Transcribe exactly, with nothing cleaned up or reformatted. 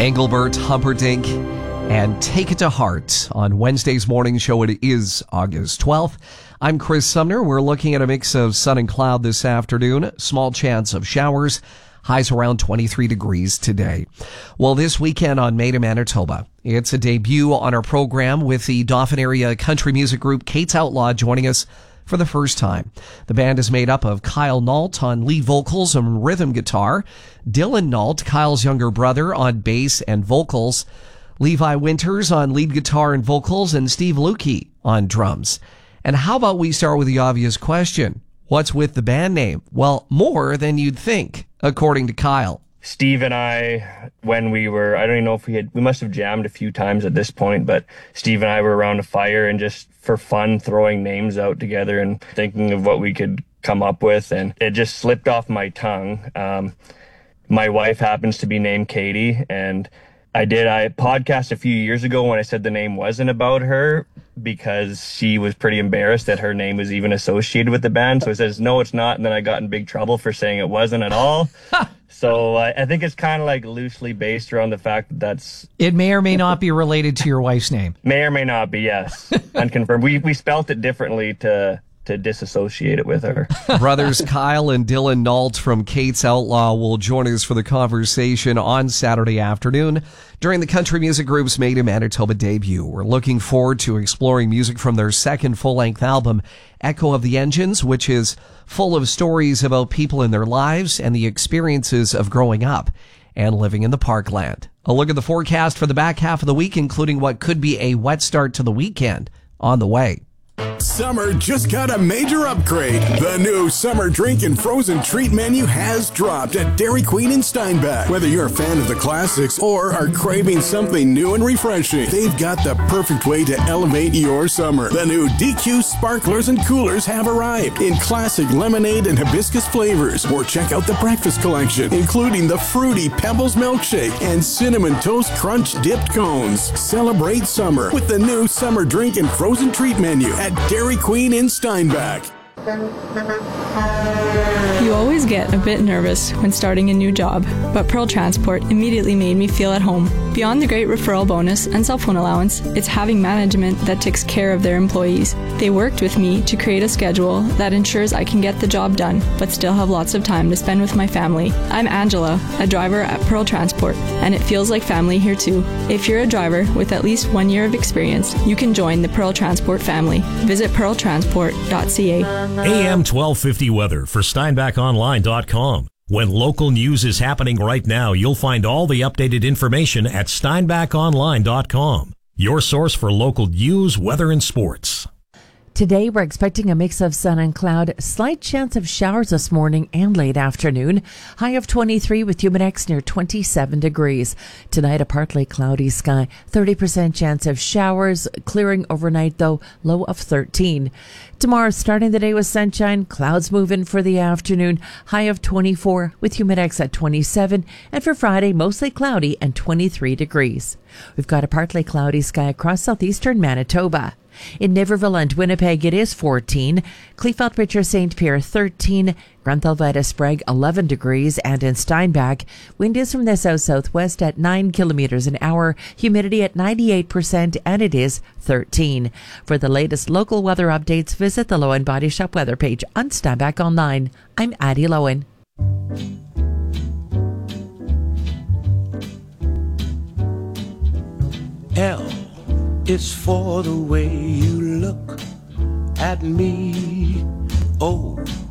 Engelbert Humperdinck and Take It to Heart on Wednesday's morning show. It is August twelfth. I'm Chris Sumner. We're looking at a mix of sun and cloud this afternoon. Small chance of showers. Highs around twenty-three degrees today. Well, this weekend on Made in Manitoba, it's a debut on our program with the Dauphin area country music group Kate's Outlaw joining us for the first time. The band is made up of Kyle Nault on lead vocals and rhythm guitar, Dylan Nault, Kyle's younger brother, on bass and vocals, Levi Winters on lead guitar and vocals, and Steve Lukey on drums. And how about we start with the obvious question? What's with the band name? Well, more than you'd think, according to Kyle. Steve and I, when we were, I don't even know if we had, we must have jammed a few times at this point, but Steve and I were around a fire and just for fun throwing names out together and thinking of what we could come up with. And it just slipped off my tongue. Um, my wife happens to be named Katie, and I did a podcast a few years ago when I said the name wasn't about her because she was pretty embarrassed that her name was even associated with the band. So I says, no, it's not. And then I got in big trouble for saying it wasn't at all. So uh, I think it's kind of like loosely based around the fact that that's... It may or may not be related to your wife's name. May or may not be, yes. Unconfirmed. We, we spelt it differently to... to disassociate it with her. Brothers Kyle and Dylan Nault from Kate's Outlaw will join us for the conversation on Saturday afternoon during the country music group's Made in Manitoba debut. We're looking forward to exploring music from their second full-length album, Echo of the Engines, which is full of stories about people in their lives and the experiences of growing up and living in the parkland. A look at the forecast for the back half of the week, including what could be a wet start to the weekend, on the way. Summer just got a major upgrade. The new summer drink and frozen treat menu has dropped at Dairy Queen in Steinbach. Whether you're a fan of the classics or are craving something new and refreshing, they've got the perfect way to elevate your summer. The new D Q sparklers and coolers have arrived in classic lemonade and hibiscus flavors. Or check out the breakfast collection, including the fruity Pebbles milkshake and cinnamon toast crunch dipped cones. Celebrate summer with the new summer drink and frozen treat menu at Dairy Queen in Steinbach. You always get a bit nervous when starting a new job, but Pearl Transport immediately made me feel at home. Beyond the great referral bonus and cell phone allowance, it's having management that takes care of their employees. They worked with me to create a schedule that ensures I can get the job done, but still have lots of time to spend with my family. I'm Angela, a driver at Pearl Transport, and it feels like family here too. If you're a driver with at least one year of experience, you can join the Pearl Transport family. Visit pearl transport dot c a. A M twelve fifty weather for steinbach online dot com. When local news is happening right now, you'll find all the updated information at steinbach online dot com. Your source for local news, weather, and sports. Today, we're expecting a mix of sun and cloud, slight chance of showers this morning and late afternoon. High of twenty-three with Humidex near twenty-seven degrees. Tonight, a partly cloudy sky, thirty percent chance of showers, clearing overnight though, low of thirteen. Tomorrow, starting the day with sunshine, clouds move in for the afternoon, high of twenty-four with Humidex at twenty-seven. And for Friday, mostly cloudy and twenty-three degrees. We've got a partly cloudy sky across southeastern Manitoba. In Niverville and Winnipeg, it is fourteen. Kleefeld, Richard, Saint Pierre, thirteen. Granthal, Sprague, eleven degrees. And in Steinbach, wind is from the south-southwest at nine kilometers an hour. Humidity at ninety-eight percent, and it is thirteen. For the latest local weather updates, visit the Lowen Body Shop weather page on Steinbach Online. I'm Addie Lowen. L is for the way you look at me. O